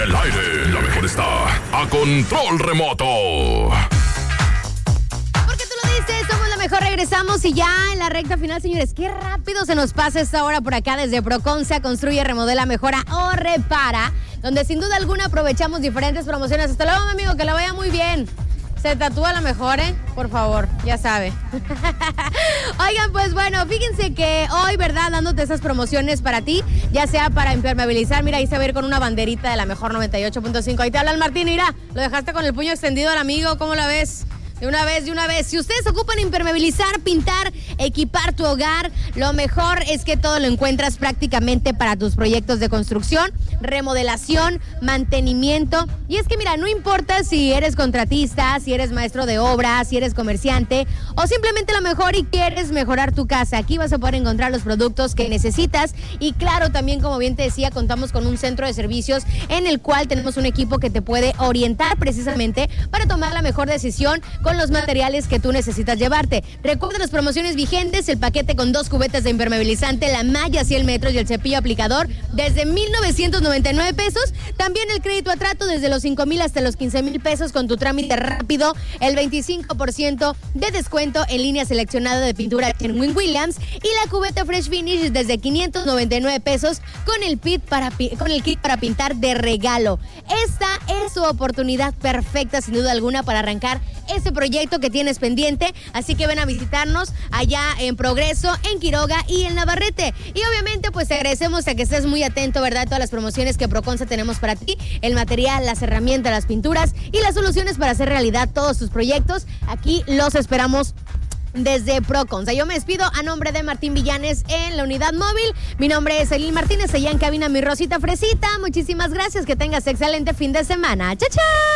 el aire, la mejor está a control remoto. Somos la mejor, regresamos y ya en la recta final, señores, qué rápido se nos pasa esta hora por acá desde Proconsa, construye, remodela, mejora o repara, donde sin duda alguna aprovechamos diferentes promociones. Hasta luego, mi amigo, que le vaya muy bien. Se tatúa la mejor, por favor, ya sabe. Oigan, pues bueno, fíjense que hoy, ¿verdad? Dándote esas promociones para ti, ya sea para impermeabilizar, mira, ahí se va a ir con una banderita de la mejor 98.5. Ahí te habla el Martín, mira, lo dejaste con el puño extendido al amigo, ¿cómo la ves? De una vez. Si ustedes ocupan impermeabilizar, pintar, equipar tu hogar, lo mejor es que todo lo encuentras prácticamente para tus proyectos de construcción, remodelación, mantenimiento. Y es que mira, no importa si eres contratista, si eres maestro de obra, si eres comerciante o simplemente lo mejor y quieres mejorar tu casa. Aquí vas a poder encontrar los productos que necesitas y claro, también como bien te decía, contamos con un centro de servicios en el cual tenemos un equipo que te puede orientar precisamente para tomar la mejor decisión con los materiales que tú necesitas llevarte. Recuerda las promociones vigentes, el paquete con 2 cubetas de impermeabilizante, la malla 100 metros y el cepillo aplicador desde 1,999 pesos. También el crédito a trato desde los 5,000 hasta los 15,000 pesos con tu trámite rápido, el 25% de descuento en línea seleccionada de pintura Sherwin Williams y la cubeta Fresh Finish desde 599 pesos con el kit para pintar de regalo. Esta es su oportunidad perfecta, sin duda alguna, para arrancar ese proyecto que tienes pendiente, así que ven a visitarnos allá en Progreso, en Quiroga y en Navarrete. Y obviamente pues te agradecemos a que estés muy atento, ¿verdad? Todas las promociones que Proconsa tenemos para ti, el material, las herramientas, las pinturas y las soluciones para hacer realidad todos tus proyectos. Aquí los esperamos desde Proconsa. Yo me despido a nombre de Martín Villanes en la unidad móvil. Mi nombre es Eileen Martínez, allá en cabina mi Rosita Fresita. Muchísimas gracias, que tengas excelente fin de semana. ¡Chao, chao!